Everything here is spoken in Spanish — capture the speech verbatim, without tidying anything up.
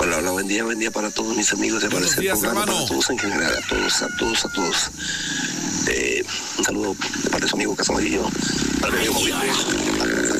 Hola, hola, buen día, buen día para todos mis amigos de Buenos días, programa, hermano. para todos en general, a todos, a todos, a todos. Eh, un saludo de parte de su amigo Casamarillo, para mi amigo Mauricio.